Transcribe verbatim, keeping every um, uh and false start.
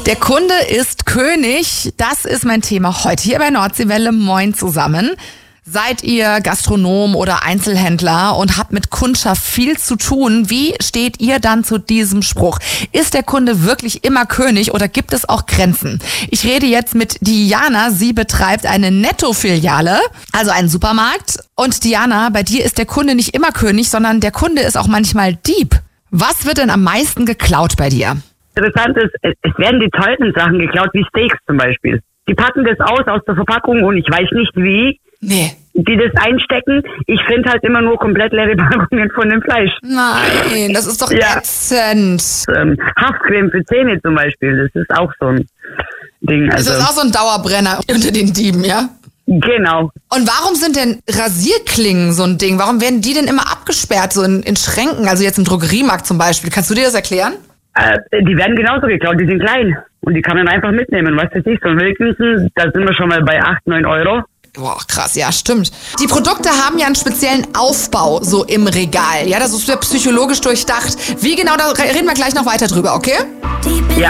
Der Kunde ist König. Das ist mein Thema heute hier bei Nordseewelle. Moin zusammen. Seid ihr Gastronom oder Einzelhändler und habt mit Kundschaft viel zu tun? Wie steht ihr dann zu diesem Spruch? Ist der Kunde wirklich immer König oder gibt es auch Grenzen? Ich rede jetzt mit Diana. Sie betreibt eine Netto-Filiale, also einen Supermarkt. Und Diana, bei dir ist der Kunde nicht immer König, sondern der Kunde ist auch manchmal Dieb. Was wird denn am meisten geklaut bei dir? Interessant ist, es werden die teuren Sachen geklaut, wie Steaks zum Beispiel. Die packen das aus aus der Verpackung und ich weiß nicht wie, Nee. die das einstecken. Ich finde halt immer nur komplett leere Packungen von dem Fleisch. Nein, das ist doch Ja. ätzend. Ähm, Haftcreme für Zähne zum Beispiel, das ist auch so ein Ding. Also, Das ist auch so ein Dauerbrenner unter den Dieben, ja? genau. Und warum sind denn Rasierklingen so ein Ding? Warum werden die denn immer abgesperrt, so in, in Schränken? Also jetzt im Drogeriemarkt zum Beispiel. Kannst du dir das erklären? Äh, die werden genauso geklaut, die sind klein. Und die kann man einfach mitnehmen, weißt du nicht? So ein Wilkinson, da sind wir schon mal bei acht, neun Euro. Boah, krass, ja, stimmt. Die Produkte haben ja einen speziellen Aufbau so im Regal. Ja, das ist ja psychologisch durchdacht. Wie genau, da reden wir gleich noch weiter drüber, okay? Ja.